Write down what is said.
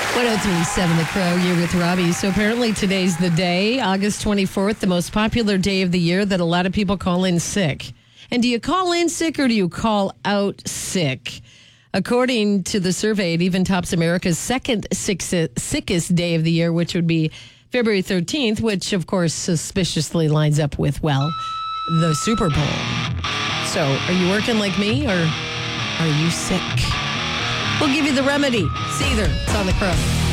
1037 The Crow, you're with Robbie. So apparently today's the day, August 24th, the most popular day of the year that a lot of people call in sick. And do you call in sick or do you call out sick? According to the survey, it even tops America's second sickest day of the year, which would be February 13th, which of course suspiciously lines up with, well, the Super Bowl. So are you working like me or are you sick? We'll give you the remedy. It's either. It's on The Crow.